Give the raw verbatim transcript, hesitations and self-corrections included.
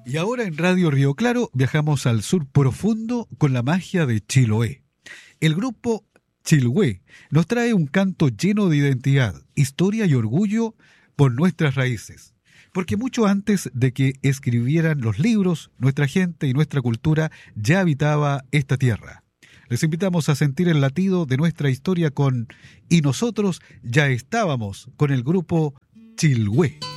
Y ahora en Radio Río Claro viajamos al sur profundo con la magia de Chiloé. El grupo Chilhue nos trae un canto lleno de identidad, historia y orgullo por nuestras raíces. Porque mucho antes de que escribieran los libros, nuestra gente y nuestra cultura ya habitaba esta tierra. Les invitamos a sentir el latido de nuestra historia con Y nosotros ya estábamos con el grupo Chilhue.